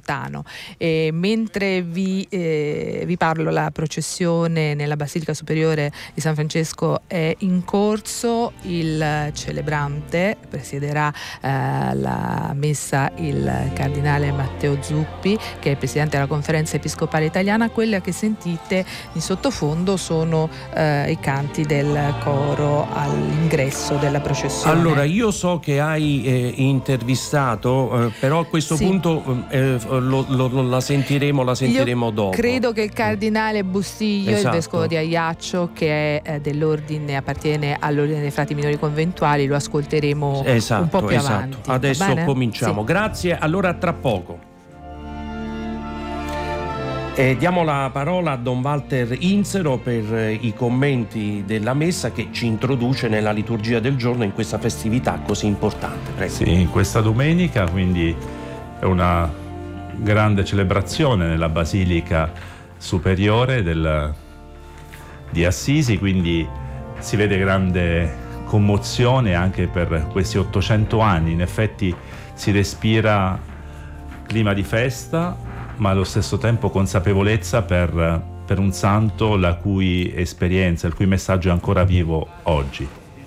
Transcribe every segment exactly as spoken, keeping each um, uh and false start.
lontano. E mentre vi, eh, vi parlo, la processione nella Basilica Superiore di San Francesco è in corso. Il celebrante presiederà eh, la messa il cardinale Matteo Zuppi, che è il presidente della Conferenza Episcopale Italiana. Quella che sentite in sottofondo sono eh, i canti del coro all'ingresso della processione. Allora, io so che hai eh, intervistato, eh, però a questo sì. punto eh, lo, lo, la sentiremo, la sentiremo io dopo. Credo che il cardinale Bustiglio, esatto. il vescovo di Ajaccio, che è eh, dell'ordine, appartiene all'ordine dei frati minori conventuali, lo ascolteremo esatto, un po' più esatto. avanti. Adesso cominciamo. Sì. Grazie, allora tra poco. E diamo la parola a Don Walter Insero per eh, i commenti della messa, che ci introduce nella liturgia del giorno in questa festività così importante. Prego. Sì, in questa domenica quindi è una grande celebrazione nella Basilica Superiore del, di Assisi, quindi si vede grande commozione anche per questi ottocento anni. In effetti si respira clima di festa, ma allo stesso tempo consapevolezza per, per un santo la cui esperienza, il cui messaggio è ancora vivo oggi.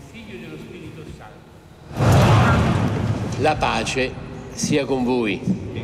La pace sia con voi.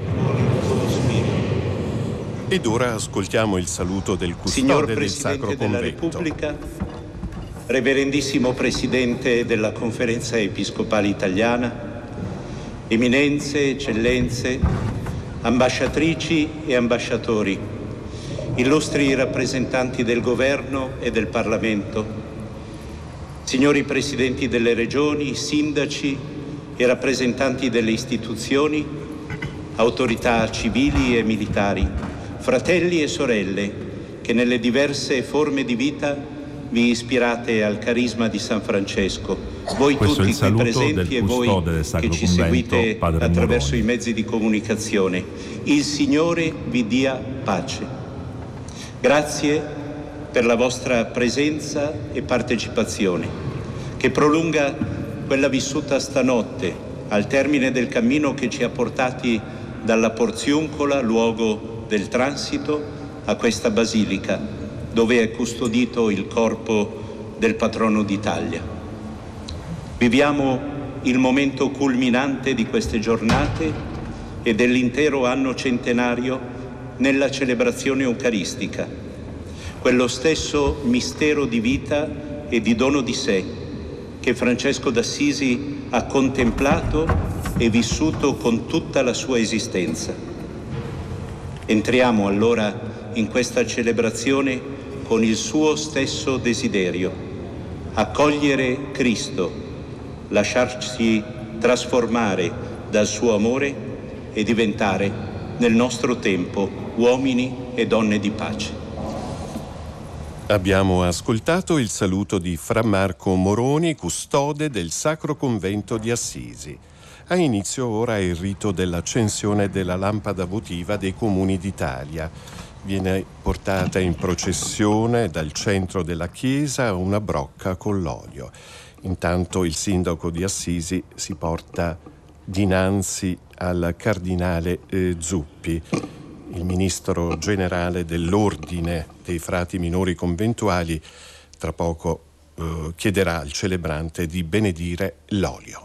Ed ora ascoltiamo il saluto del custode Signor del Presidente Sacro della Convento. Repubblica, Reverendissimo Presidente della Conferenza Episcopale Italiana, Eminenze, Eccellenze, ambasciatrici e ambasciatori, illustri rappresentanti del Governo e del Parlamento, signori Presidenti delle Regioni, sindaci e rappresentanti delle istituzioni, autorità civili e militari, fratelli e sorelle che nelle diverse forme di vita vi ispirate al carisma di San Francesco, voi Questo tutti qui presenti e voi che ci seguite Padre attraverso Moroni. i mezzi di comunicazione. Il Signore vi dia pace. Grazie per la vostra presenza e partecipazione, che prolunga quella vissuta stanotte al termine del cammino che ci ha portati dalla Porziuncola, luogo del transito, a questa basilica, dove è custodito il corpo del patrono d'Italia. Viviamo il momento culminante di queste giornate e dell'intero anno centenario nella celebrazione eucaristica, quello stesso mistero di vita e di dono di sé che Francesco d'Assisi ha contemplato e vissuto con tutta la sua esistenza. Entriamo allora in questa celebrazione con il suo stesso desiderio: accogliere Cristo, lasciarci trasformare dal suo amore e diventare nel nostro tempo uomini e donne di pace. Abbiamo ascoltato il saluto di Fra Marco Moroni, custode del Sacro Convento di Assisi. Ha inizio ora il rito dell'accensione della lampada votiva dei Comuni d'Italia. Viene portata in processione dal centro della chiesa una brocca con l'olio. Intanto il sindaco di Assisi si porta dinanzi al cardinale eh, Zuppi. Il ministro generale dell'ordine dei frati minori conventuali tra poco eh, chiederà al celebrante di benedire l'olio.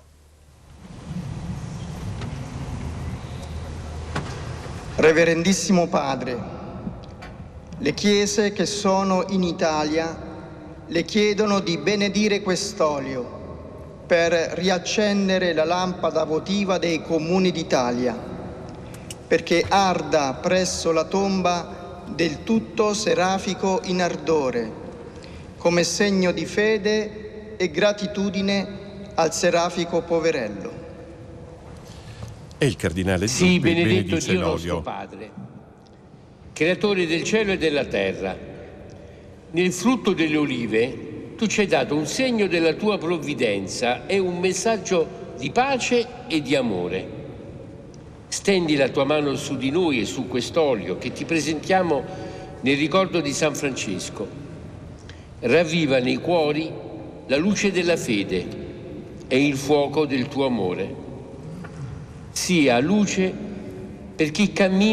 Reverendissimo Padre, le chiese che sono in Italia le chiedono di benedire quest'olio per riaccendere la lampada votiva dei Comuni d'Italia, perché arda presso la tomba del tutto serafico in ardore, come segno di fede e gratitudine al serafico poverello. E il cardinale Zuppi Sii benedetto benedice Dio l'olio. nostro Padre, creatore del cielo e della terra. Nel frutto delle olive tu ci hai dato un segno della tua provvidenza e un messaggio di pace e di amore. Stendi la tua mano su di noi e su quest'olio che ti presentiamo nel ricordo di San Francesco. Ravviva nei cuori la luce della fede e il fuoco del tuo amore. Sia luce per chi cammina